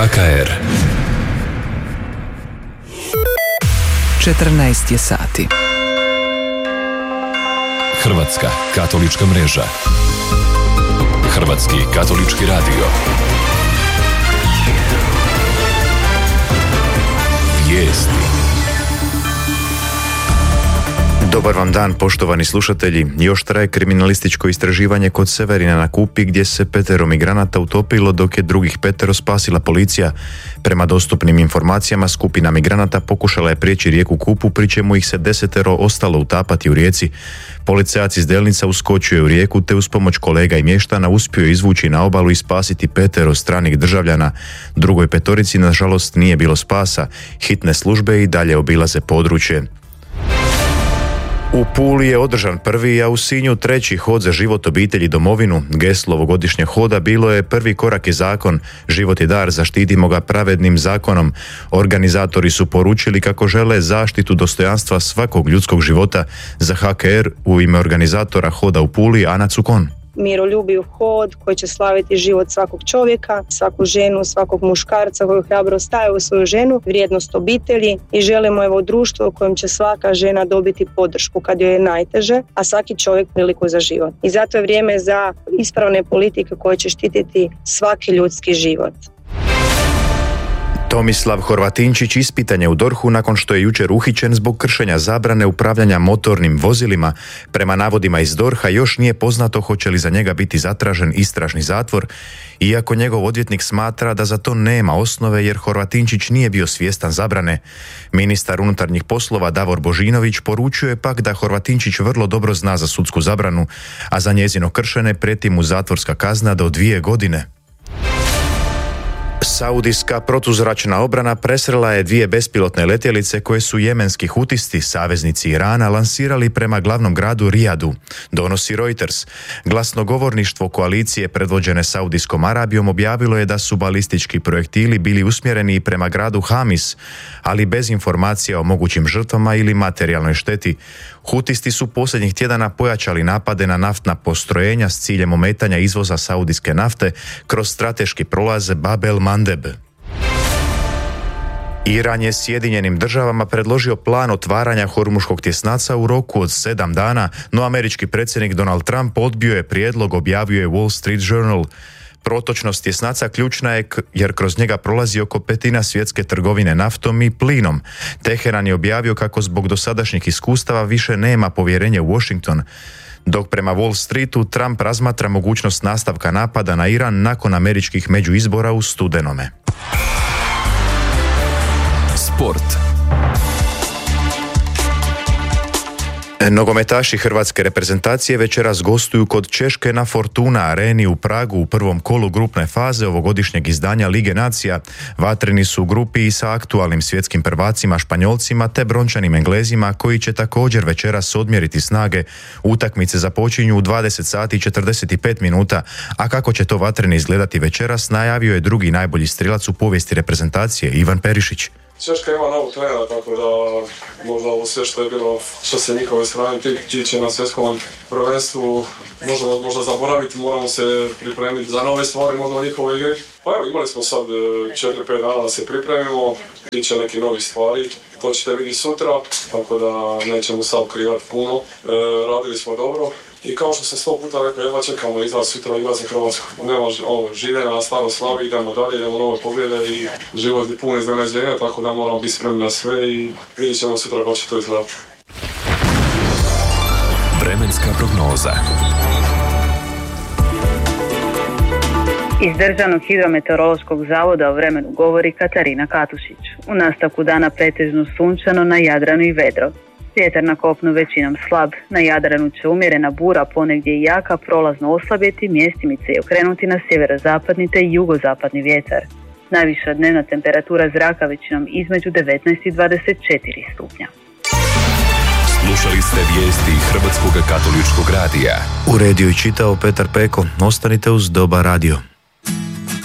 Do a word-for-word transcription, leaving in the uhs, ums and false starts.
H K R. četrnaest je sati. Hrvatska katolička mreža. Hrvatski katolički radio. Vijesti. Dobar vam dan, poštovani slušatelji. Još traje kriminalističko istraživanje kod Severina na Kupi, gdje se petero migranata utopilo, dok je drugih petero spasila policija. Prema dostupnim informacijama, skupina migranata pokušala je prijeći rijeku Kupu, pri čemu ih se desetero ostalo utapati u rijeci. Policajac iz Delnica uskočio je u rijeku, te uz pomoć kolega i mještana uspio izvući na obalu i spasiti petero stranih državljana. Drugoj petorici, nažalost, nije bilo spasa. Hitne službe i dalje obilaze područje. U Puli je održan prvi, a u Sinju treći hod za život, obitelj i domovinu. Geslo ovogodišnjeg hoda bilo je prvi korak je zakon. Život je dar, zaštitimo ga pravednim zakonom. Organizatori su poručili kako žele zaštitu dostojanstva svakog ljudskog života. Za H K R u ime organizatora hoda u Puli, Ana Cukon. Miroljubiv hod koji će slaviti život svakog čovjeka, svaku ženu, svakog muškarca koji hrabro staje u svoju ženu, vrijednost obitelji i želimo evo društvo u kojem će svaka žena dobiti podršku kad joj je najteže, a svaki čovjek priliku za život. I zato je vrijeme za ispravne politike koje će štititi svaki ljudski život. Tomislav Horvatinčić ispitan je u DORH-u nakon što je jučer uhićen zbog kršenja zabrane upravljanja motornim vozilima. Prema navodima iz DORH-a još nije poznato hoće li za njega biti zatražen istražni zatvor, iako njegov odvjetnik smatra da za to nema osnove jer Horvatinčić nije bio svjestan zabrane. Ministar unutarnjih poslova Davor Božinović poručuje pak da Horvatinčić vrlo dobro zna za sudsku zabranu, a za njezino kršenje prijeti mu zatvorska kazna do dvije godine. Saudijska protuzračna obrana presrela je dvije bespilotne letjelice koje su jemenski hutisti, saveznici Irana, lansirali prema glavnom gradu Rijadu, donosi Reuters. Glasnogovorništvo koalicije predvođene Saudijskom Arabijom objavilo je da su balistički projektili bili usmjereni prema gradu Hamis, ali bez informacija o mogućim žrtvama ili materijalnoj šteti. Hutisti su posljednjih tjedana pojačali napade na naftna postrojenja s ciljem ometanja izvoza saudijske nafte kroz strateški prolaz Bab el Mandeb. Iran je Sjedinjenim državama predložio plan otvaranja Hormuškog tjesnaca u roku od sedam dana, no američki predsjednik Donald Trump odbio je prijedlog, objavio je Wall Street Journal. Protočnost tjesnaca ključna je jer kroz njega prolazi oko petina svjetske trgovine naftom i plinom. Teheran je objavio kako zbog dosadašnjih iskustava više nema povjerenja u Washington, dok prema Wall Streetu Trump razmatra mogućnost nastavka napada na Iran nakon američkih međuizbora u studenome. Sport. Nogometaši hrvatske reprezentacije večeras gostuju kod Češke na Fortuna areni u Pragu u prvom kolu grupne faze ovogodišnjeg izdanja Lige nacija. Vatreni su u grupi i sa aktualnim svjetskim prvacima Španjolcima te brončanim Englezima, koji će također večeras odmjeriti snage. Utakmice započinju u dvadeset sati i četrdeset pet minuta, a kako će to vatreni izgledati večeras najavio je drugi najbolji strilac u povijesti reprezentacije Ivan Perišić. Češka ima novog trenera, tako da možda ovo sve što je bilo, što se njihove strane tiče na svjetskom prvenstvu, možemo možda zaboraviti, moramo se pripremiti za nove stvari, možda u njihovoj igri. Pa evo, imali smo sad četiri pet dana da se pripremimo, tiče neki novi stvari, to ćete vidjeti sutra, tako da nećemo sad krivati puno, e, radili smo dobro. I kao što sam sto puta rekao, jedva čekamo izlaz sutra, izlaz za Hrvatsku. Nema ovo, življenja na staro slavi, idemo dalje, idemo nove pobjede i život je pun iznenađenja, tako da moramo biti spremni na sve i vidjet ćemo sutra kako će to izgledati. Vremenska prognoza. Iz Državnog hidrometeorološkog zavoda o vremenu govori Katarina Katušić. U nastavku dana pretežno sunčano, na Jadranu i vedro. Vjetar na kopnu većinom slab, na Jadranu će umjerena bura, ponegdje i jaka, prolazno oslabjeti, mjestimice i okrenuti na sjeverozapadni te jugozapadni vjetar. Najviša dnevna temperatura zraka većinom između devetnaest i dvadeset četiri stupnja. Slušali ste vijesti Hrvatskog katoličkog radija. U rediju i čitao Petar Peko. Ostanite uz Dobar radio.